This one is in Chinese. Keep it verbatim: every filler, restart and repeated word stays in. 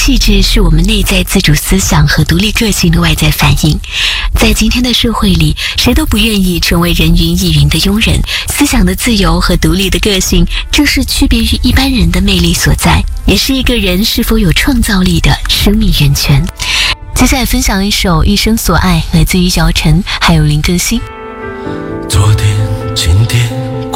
气质是我们内在自主思想和独立个性的外在反应。在今天的社会里，谁都不愿意成为人云亦云的庸人，思想的自由和独立的个性，正是区别于一般人的魅力所在，也是一个人是否有创造力的生命源泉。接下来分享一首《一生所爱》，来自于姚晨还有林更新。